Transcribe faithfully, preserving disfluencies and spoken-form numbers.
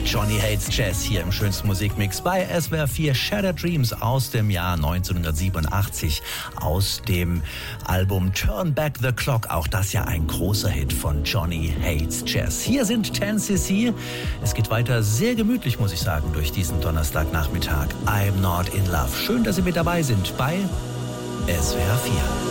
Johnny Hates Jazz hier im schönsten Musikmix bei S W R vier. Shattered Dreams aus dem Jahr neunzehnhundertsiebenundachtzig, aus dem Album Turn Back the Clock. Auch das ja ein großer Hit von Johnny Hates Jazz. Hier sind ten C C. Es geht weiter sehr gemütlich, muss ich sagen, durch diesen Donnerstagnachmittag. I'm Not in Love. Schön, dass Sie mit dabei sind bei S W R vier.